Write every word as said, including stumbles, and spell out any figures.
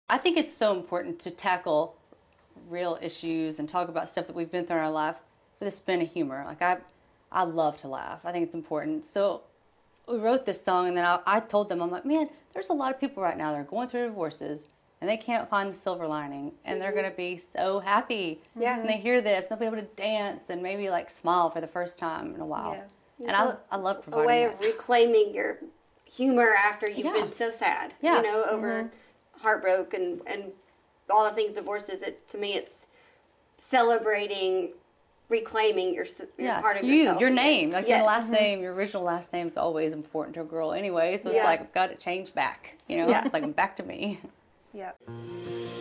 I think it's so important to tackle real issues and talk about stuff that we've been through in our life with a spin of humor. Like, I I love to laugh. I think it's important. So we wrote this song, and then I, I told them, I'm like, man, there's a lot of people right now that are going through divorces, and they can't find the silver lining, and mm-hmm. they're going to be so happy yeah. when they hear this. They'll be able to dance and maybe, like, smile for the first time in a while. Yeah. And I, I love providing a way that. of reclaiming your humor after you've yeah. been so sad, yeah. you know, over mm-hmm. heartbreak and, and all the things divorces. It, to me, it's celebrating, reclaiming your, your yeah. part of you, yourself. your name. Like, yes. your last mm-hmm. name, your original last name is always important to a girl anyway. So it's yeah. like, got to change back. You know, yeah. it's like, back to me. Yep.